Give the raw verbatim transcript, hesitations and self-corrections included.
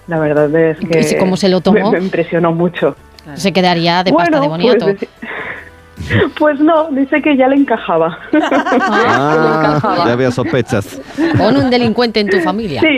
La verdad es que ¿Y cómo se lo tomó? Me, me impresionó mucho. Se quedaría de bueno, pasta de boniato. Pues, pues no, dice que ya le encajaba. Ah, ya había sospechas. Pon un delincuente en tu familia. Sí.